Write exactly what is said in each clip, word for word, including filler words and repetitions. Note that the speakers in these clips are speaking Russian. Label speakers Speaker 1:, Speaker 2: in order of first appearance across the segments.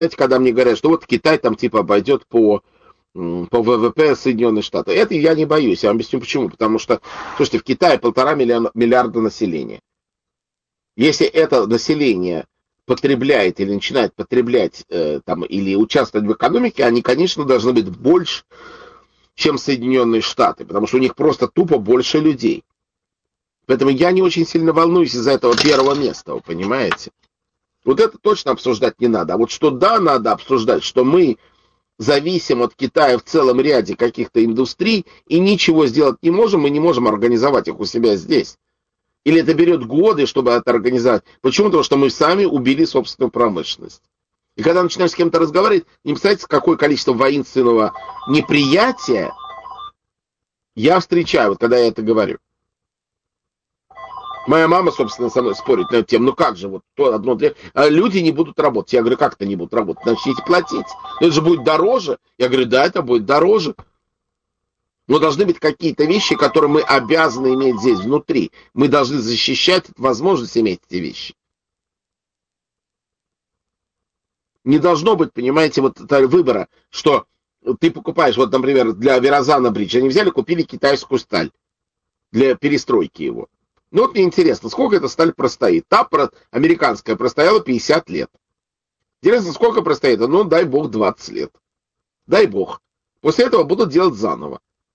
Speaker 1: Знаете, когда мне говорят, что вот Китай там типа обойдет по, м, по ВВП Соединенные Штаты. Это я не боюсь. Я вам объясню почему. Потому что, слушайте, в Китае полтора миллиона, миллиарда населения. Если это население потребляет или начинает потреблять э, там, или участвовать в экономике, они, конечно, должны быть больше, чем Соединенные Штаты, потому что у них просто тупо больше людей. Поэтому я не очень сильно волнуюсь из-за этого первого места, вы понимаете? Вот это точно обсуждать не надо. А вот что да, надо обсуждать, что мы зависим от Китая в целом ряде каких-то индустрий и ничего сделать не можем, мы не можем организовать их у себя здесь. Или это берет годы, чтобы это организовать. Почему? Потому что мы сами убили собственную промышленность. И когда начинаешь с кем-то разговаривать, не представляете, какое количество воинственного неприятия я встречаю, вот когда я это говорю. Моя мама, собственно, со мной спорит на эту тему. Ну как же, вот то одно для... А люди не будут работать. Я говорю, как это не будут работать? Начните платить. Это же будет дороже. Я говорю, да, это будет дороже. Но должны быть какие-то вещи, которые мы обязаны иметь здесь, внутри. Мы должны защищать возможность иметь эти вещи. Не должно быть, понимаете, вот выбора, что ты покупаешь, вот, например, для Верозана Бридж, они взяли, купили китайскую сталь для перестройки его. Ну вот мне интересно, сколько эта сталь простоит? Та про... американская простояла пятьдесят лет. Интересно, сколько простоит? Ну, дай бог, двадцать лет. Дай бог. После этого будут делать заново.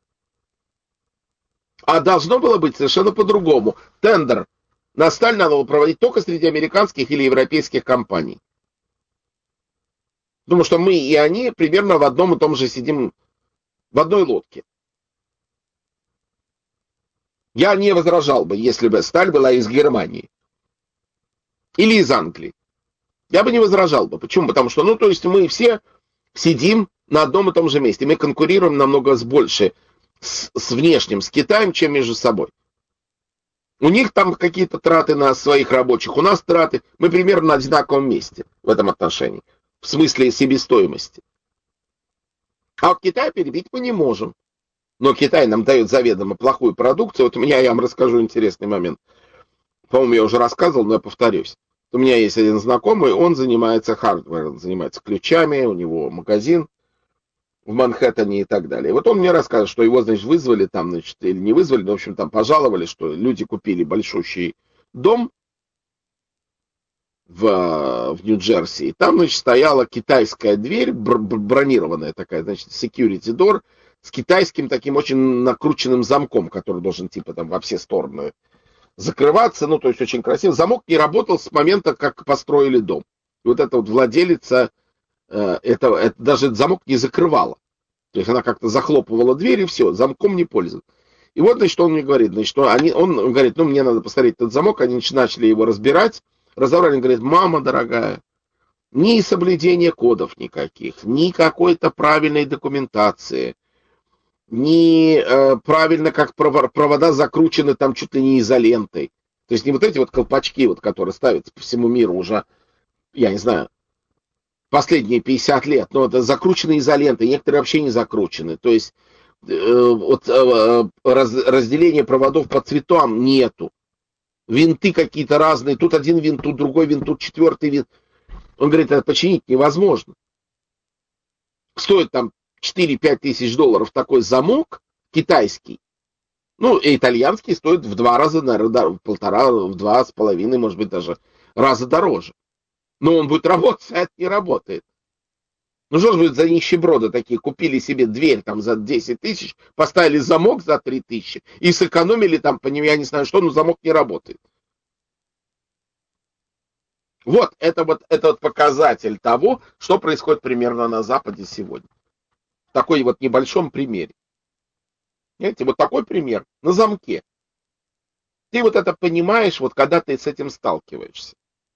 Speaker 1: А должно было быть совершенно по-другому. Тендер на сталь надо было проводить только среди американских или европейских компаний. Потому что мы и они примерно в одном и том же сидим, в одной лодке. Я не возражал бы, если бы сталь была из Германии. Или из Англии. Я бы не возражал бы. Почему? Потому что, ну, то есть мы все сидим на одном и том же месте. Мы конкурируем намного с больше с, с внешним, с Китаем, чем между собой. У них там какие-то траты на своих рабочих, у нас траты. Мы примерно на одинаковом месте в этом отношении. В смысле себестоимости. А вот Китай перебить мы не можем. Но Китай нам дает заведомо плохую продукцию. Вот у меня, я вам расскажу интересный момент. По-моему, я уже рассказывал, но я повторюсь. У меня есть один знакомый, он занимается хардвером, занимается ключами, у него магазин в Манхэттене и так далее. И вот он мне рассказывает, что его, значит, вызвали там, значит, или не вызвали, но, в общем, там пожаловали, что люди купили большущий дом в, в Нью-Джерси, и там, значит, стояла китайская дверь, бронированная такая, значит, security door, с китайским таким очень накрученным замком, который должен, типа, там, во все стороны закрываться, ну, то есть очень красиво. Замок не работал с момента, как построили дом. И вот эта вот владелица, э, это, это, даже этот замок не закрывала. То есть она как-то захлопывала дверь, и все, замком не пользуется. И вот, значит, он мне говорит, значит, что они, он говорит, ну, мне надо посмотреть этот замок, они начали его разбирать, разобрали, он говорит, мама дорогая, ни соблюдения кодов никаких, ни какой-то правильной документации, ни э, правильно, как провода закручены там чуть ли не изолентой. То есть не вот эти вот колпачки, вот, которые ставятся по всему миру уже, я не знаю, последние пятьдесят лет, но это закручены изолентой, некоторые вообще не закручены. То есть э, вот, э, раз, разделение проводов по цветам нету. Винты какие-то разные, тут один винт, тут другой винт, тут четвертый винт. Он говорит, это починить невозможно. Стоит там четыре-пять тысяч долларов такой замок китайский. Ну, и итальянский стоит в два раза, наверное, в полтора, в два с половиной, может быть, даже раза дороже. Но он будет работать, а это не работает. Ну, что же вы за нищеброды такие купили себе дверь там за десять тысяч, поставили замок за три тысячи и сэкономили там, по ним, я не знаю что, но замок не работает. Вот это вот, это вот показатель того, что происходит примерно на Западе сегодня. В такой вот небольшом примере. Понимаете, вот такой пример на замке. Ты вот это понимаешь, вот когда ты с этим сталкиваешься.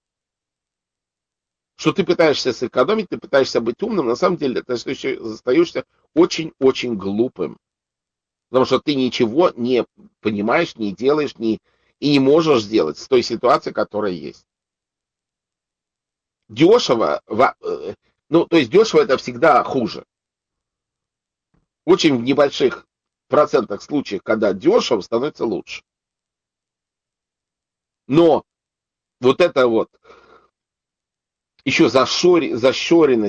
Speaker 1: Что ты пытаешься сэкономить, ты пытаешься быть умным, на самом деле ты остаешься очень-очень глупым. Потому что ты ничего не понимаешь, не делаешь, не, и не можешь сделать с той ситуацией, которая есть. Дешево, ну, то есть дешево это всегда хуже. Очень в небольших процентах случаев, когда дешево, становится лучше. Но вот это вот еще зашоренность